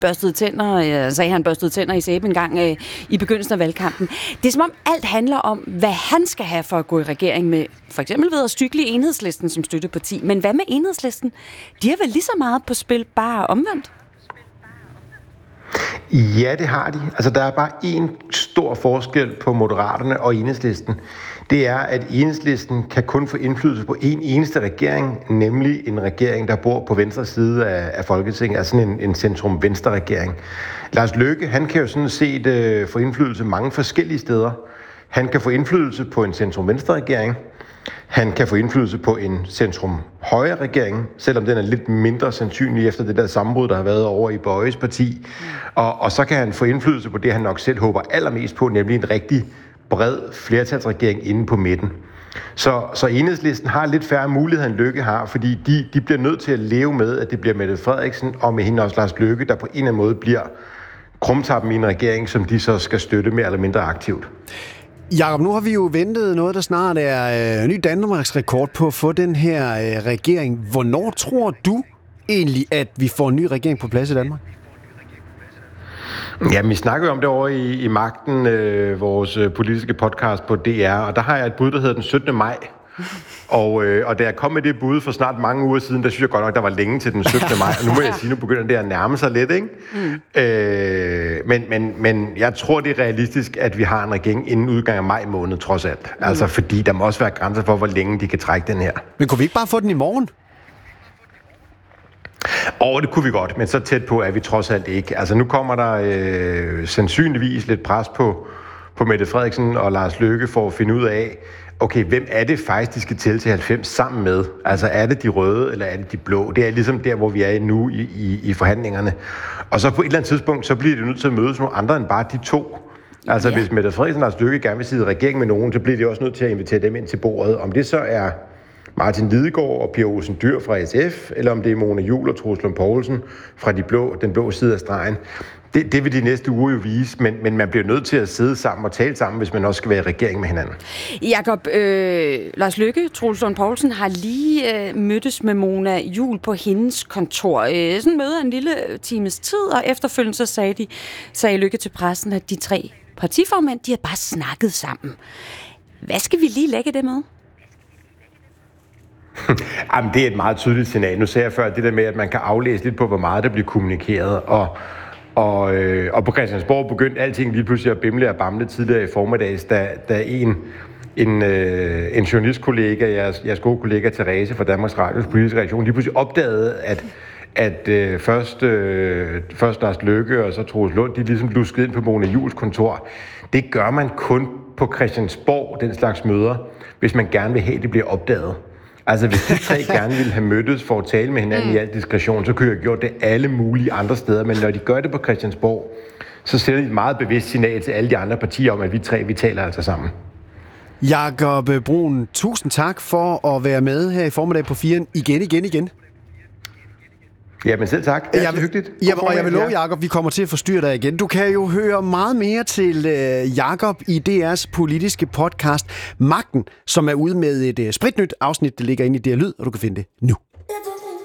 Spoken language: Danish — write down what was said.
børstede tænder i sæben en gang i begyndelsen af valgkampen. Det er som om alt handler om, hvad han skal have for at gå i regering med, for eksempel ved at stykle Enhedslisten som støtteparti. Men hvad med Enhedslisten? De har vel lige så meget på spil, bare omvendt? Ja, det har de. Altså, der er bare en stor forskel på Moderaterne og Enhedslisten. Det er, at Enhedslisten kan kun få indflydelse på en eneste regering, nemlig en regering, der bor på venstre side af Folketinget, altså en centrum-venstre-regering. Lars Løkke, han kan jo sådan set få indflydelse mange forskellige steder. Han kan få indflydelse på en centrum-venstre-regering. Han kan få indflydelse på en centrum-højre-regering, selvom den er lidt mindre sandsynlig efter det der sammenbrud, der har været over i Bøjes parti. Og så kan han få indflydelse på det, han nok selv håber allermest på, nemlig en rigtig bred flertalsregering inde på midten. Så Enhedslisten har lidt færre muligheder, end Løkke har, fordi de bliver nødt til at leve med, at det bliver Mette Frederiksen og med hende også Lars Løkke, der på en eller anden måde bliver krumtappen i en regering, som de så skal støtte mere eller mindre aktivt. Jakob, nu har vi jo ventet noget, der snart er ny Danmarks rekord på at få den her regering. Hvornår tror du egentlig, at vi får en ny regering på plads i Danmark? Ja, vi snakker jo om det over i Magten, vores politiske podcast på DR, og der har jeg et bud, der hedder den 17. maj. Og da jeg kom med det bud for snart mange uger siden, der synes jeg godt nok, der var længe til den 17. maj, og nu må jeg sige, nu begynder det at nærme sig lidt, ikke? Men jeg tror, det er realistisk, at vi har en regering inden udgang af maj måned, trods alt. Altså, fordi der må også være grænser for, hvor længe de kan trække den her. Men kunne vi ikke bare få den i morgen? Det kunne vi godt, men så tæt på er vi trods alt ikke. Altså, nu kommer der sandsynligvis lidt pres på Mette Frederiksen og Lars Løkke for at finde ud af, okay, hvem er det faktisk, de skal til 90 sammen med? Altså, er det de røde, eller er det de blå? Det er ligesom der, hvor vi er nu i forhandlingerne. Og så på et eller andet tidspunkt, så bliver det nødt til at mødes nogle andre end bare de to. Altså, hvis Mette Frederiksen og Lars Løkke gerne vil sidde i regering med nogen, så bliver de også nødt til at invitere dem ind til bordet. Om det så er Martin Lidegaard og Pia Olsen Dyhr fra SF, eller om det er Mona Juul og Troels Lund Poulsen fra den blå side af stregen. Det vil de næste uger jo vise, men man bliver nødt til at sidde sammen og tale sammen, hvis man også skal være i regering med hinanden. Jakob, Lars Løkke, Troels Lund Poulsen har lige mødtes med Mona Juul på hendes kontor. Sådan møde en lille times tid, og efterfølgende så sagde Løkke til pressen, at de 3 partiformænd, de har bare snakket sammen. Hvad skal vi lige lægge det med? Jamen, det er et meget tydeligt signal. Nu sagde jeg før det der med, at man kan aflæse lidt på, hvor meget der bliver kommunikeret, og på Christiansborg begyndte alting lige pludselig at bimle og bamle tidligere i formiddags, da en journalistkollega, jeres gode kollega Therese fra Danmarks Radios politiske redaktion, lige pludselig opdagede, at først Lars Løkke og så Troels Lund, de ligesom luskede ind på Mona Juuls kontor. Det gør man kun på Christiansborg, den slags møder, hvis man gerne vil have, at det bliver opdaget. Altså, hvis de 3 gerne ville have mødtes for at tale med hinanden i al diskretion, så kunne jeg have gjort det alle mulige andre steder. Men når de gør det på Christiansborg, så sender de et meget bevidst signal til alle de andre partier om, at vi taler altså sammen. Jakob Bruun, tusind tak for at være med her i formiddag på 4'eren igen. Jamen selv tak. Det er hyggeligt. Og jeg vil love, Jakob, vi kommer til at forstyrre dig igen. Du kan jo høre meget mere til Jakob i DR's politiske podcast Magten, som er ude med et spritnyt afsnit, der ligger inde i DR Lyd, og du kan finde det nu.